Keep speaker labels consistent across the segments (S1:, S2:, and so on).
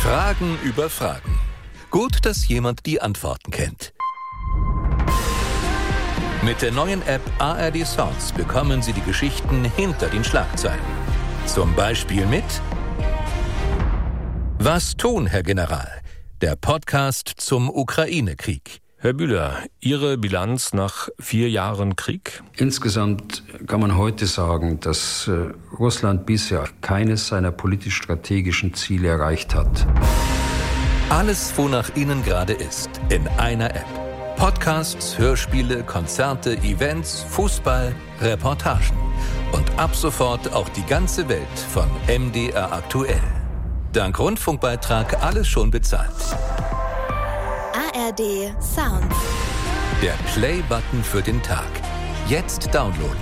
S1: Fragen über Fragen. Gut, dass jemand die Antworten kennt. Mit der neuen App ARD Sounds bekommen Sie die Geschichten hinter den Schlagzeilen. Zum Beispiel mit Was tun, Herr General? Der Podcast zum Ukraine-Krieg.
S2: Herr Bühler, Ihre Bilanz nach 4 Jahren Krieg?
S3: Insgesamt kann man heute sagen, dass Russland bisher keines seiner politisch-strategischen Ziele erreicht hat.
S1: Alles, wonach Ihnen gerade ist, in einer App. Podcasts, Hörspiele, Konzerte, Events, Fußball, Reportagen. Und ab sofort auch die ganze Welt von MDR aktuell. Dank Rundfunkbeitrag alles schon bezahlt.
S4: ARD Sounds.
S1: Der Play-Button für den Tag. Jetzt downloaden.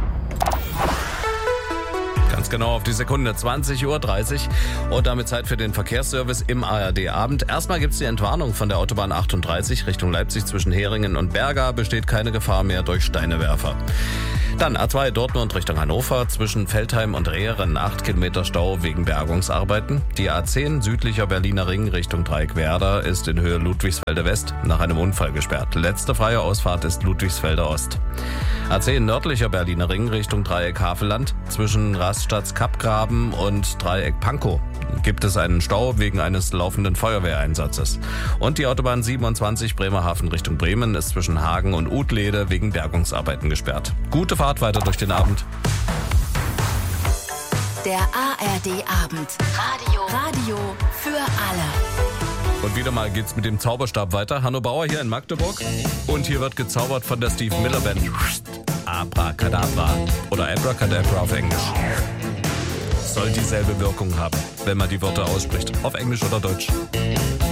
S5: Ganz genau auf die Sekunde, 20:30 Uhr und damit Zeit für den Verkehrsservice im ARD-Abend. Erstmal gibt es die Entwarnung von der Autobahn 38 Richtung Leipzig zwischen Heringen und Berga. Besteht keine Gefahr mehr durch Steinewerfer. Dann A2 Dortmund Richtung Hannover, zwischen Veltheim und Rehren 8 Kilometer Stau wegen Bergungsarbeiten. Die A10 südlicher Berliner Ring Richtung Dreieckwerder ist in Höhe Ludwigsfelder West nach einem Unfall gesperrt. Letzte freie Ausfahrt ist Ludwigsfelder Ost. A10 nördlicher Berliner Ring Richtung Dreieck Havelland, zwischen Raststadt-Kappgraben und Dreieck Pankow gibt es einen Stau wegen eines laufenden Feuerwehreinsatzes. Und die Autobahn 27 Bremerhaven Richtung Bremen ist zwischen Hagen und Utlede wegen Bergungsarbeiten gesperrt. Gute Fahrt weiter durch den Abend.
S4: Der ARD-Abend. Radio für alle.
S5: Und wieder mal geht's mit dem Zauberstab weiter. Hanno Bauer hier in Magdeburg. Und hier wird gezaubert von der Steve Miller Band. Abracadabra. Oder Abracadabra auf Englisch. Soll dieselbe Wirkung haben, wenn man die Wörter ausspricht. Auf Englisch oder Deutsch.